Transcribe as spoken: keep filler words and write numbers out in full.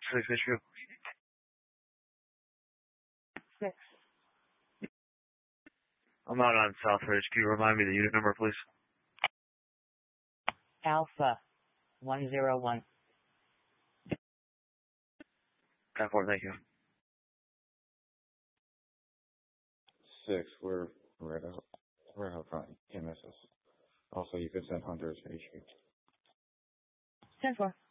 Six H Q. Six. I'm out on South Ridge. Can you remind me the unit number, please? Alpha. One zero one. ten four, thank you. Six, we're right out, right out front, E M S. Also, you could send Hunter to H Q. ten four.